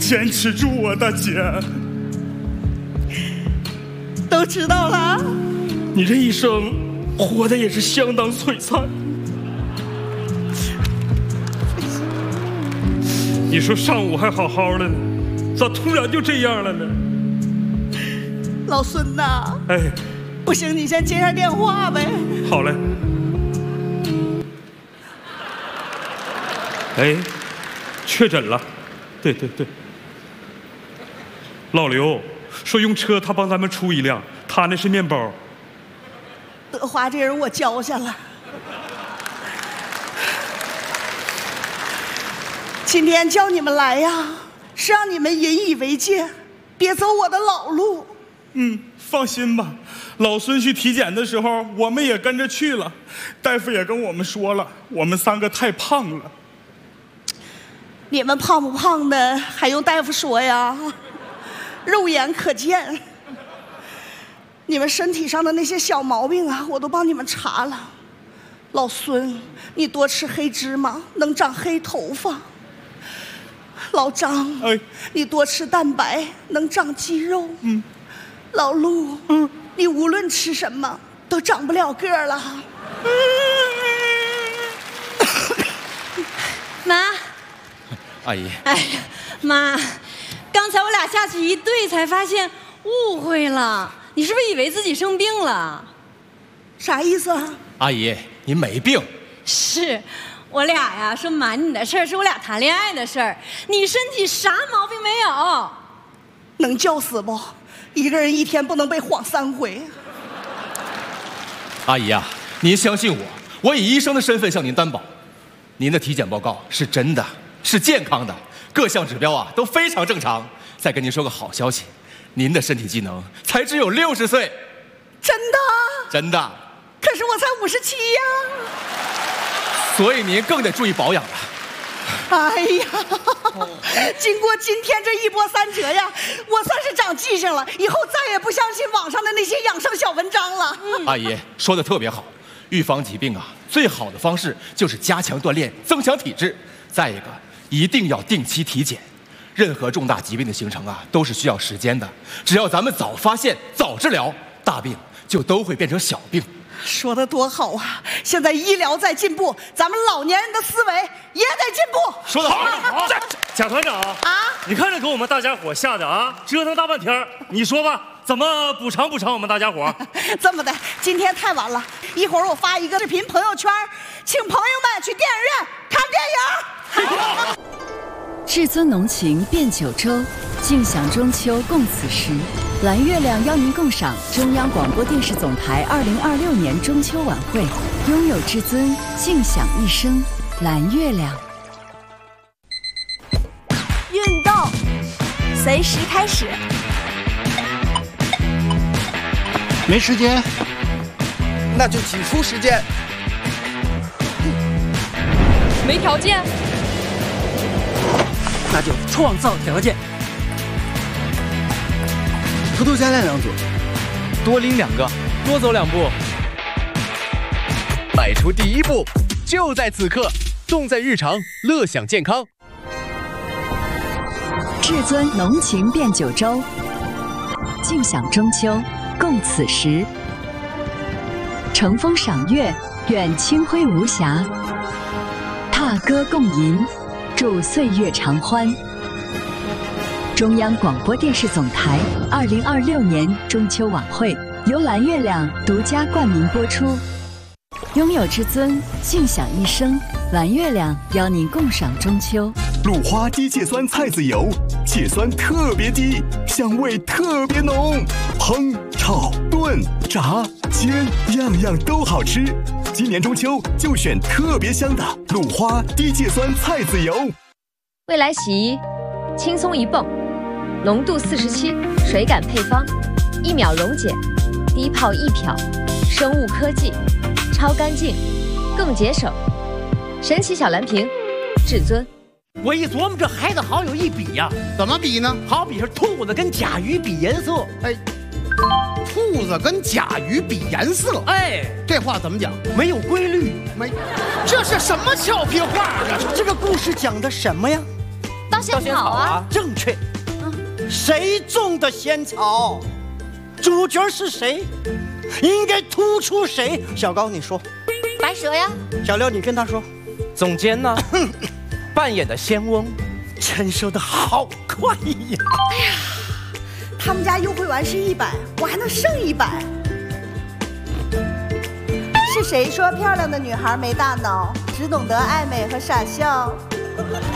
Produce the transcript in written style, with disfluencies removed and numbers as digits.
坚持住啊，大姐。 都知道了。 你这一生活的也是相当璀璨。你说上午还好好的呢，咋突然就这样了呢？ 老孙呐， 哎， 不行，你先接下电话呗。 好嘞。哎，确诊了。对，老刘说用车他帮咱们出一辆，他那是面包。 德华这人我交下了。今天叫你们来呀，是让你们引以为戒，别走我的老路。 放心吧，老孙去体检的时候，我们也跟着去了，大夫也跟我们说了，我们3个太胖了。 你们胖不胖的还用大夫说呀？肉眼可见。你们身体上的那些小毛病啊，我都帮你们查了。老孙，你多吃黑芝麻，能长黑头发。老张，你多吃蛋白，能长肌肉。老陆，你无论吃什么都长不了个儿了。 妈， 阿姨， 哎呀，妈，刚才我俩下去一对，才发现误会了。你是不是以为自己生病了？ 啥意思啊？ 阿姨，您没病。 是我俩呀，说瞒你的事儿，是我俩谈恋爱的事儿。你身体啥毛病没有？ 能叫死不？一个人一天不能被晃3回。 阿姨啊，您相信我，我以医生的身份向您担保，您的体检报告是真的，是健康的，各项指标啊都非常正常。再跟您说个好消息，您的身体机能才只有60岁。 真的？ 真的。 可是我才57呀。 所以您更得注意保养了。 哎呀，经过今天这一波3折呀，我算是长记性了，以后再也不相信网上的那些养生小文章了。 阿姨说的特别好，预防疾病啊，最好的方式就是加强锻炼，增强体质。再一个，一定要定期体检。任何重大疾病的形成啊，都是需要时间的。只要咱们早发现、早治疗，大病就都会变成小病。 说得多好啊！现在医疗在进步，咱们老年人的思维也得进步。 说得好，贾团长啊， 你看这给我们大家伙吓的啊，折腾大半天，你说吧，怎么补偿我们大家伙？ 这么的，今天太晚了，一会儿我发一个视频朋友圈，请朋友们去电影院看电影。 至尊浓情变9州，尽享中秋共此时。蓝月亮邀您共赏中央广播电视总台2026年中秋晚会，拥有至尊，尽享一生。蓝月亮。 运动，随时开始。 没时间， 那就挤出时间。 没条件， 那就创造条件。偷偷加练2组， 多拎2个， 多走2步。 迈出第一步，就在此刻，重在日常，乐享健康。 至尊浓情变9州，尽享中秋共此时。乘风赏月，愿清辉无瑕；踏歌共吟，祝岁月长欢。中央广播电视总台2026年中秋晚会由蓝月亮独家冠名播出。拥有至尊，尽享一生。蓝月亮邀您共赏中秋。 鲁花低芥酸菜籽油，芥酸特别低，香味特别浓，烹、炒、炖、炸、煎，样样都好吃。今年中秋就选特别香的鲁花低芥酸菜籽油。 未来洗衣，轻松一泵，浓度47，水感配方，1秒溶解，低泡易漂，生物科技，超干净，更节省。神奇小蓝瓶，至尊。 我一琢磨，这孩子好有一比呀！ 怎么比呢？ 好比是兔子跟甲鱼比颜色。 哎，兔子跟甲鱼比颜色。 哎， 这话怎么讲？ 没有规律。 没，这是什么俏皮话啊？ 这个故事讲的什么呀？ 稻仙草啊， 正确。谁种的仙草？主角是谁？应该突出谁？小高，你说。 白蛇呀。 小廖，你跟他说。 总监呢？扮演的仙翁， 承受的好快呀！ 哎呀，他们家优惠完是100，我还能剩100。是谁说漂亮的女孩没大脑，只懂得爱美和傻笑？